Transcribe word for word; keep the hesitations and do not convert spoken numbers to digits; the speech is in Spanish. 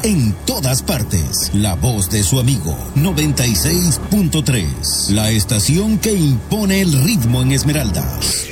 en todas partes. La voz de su amigo noventa y seis punto tres. La estación que impone el ritmo en Esmeraldas.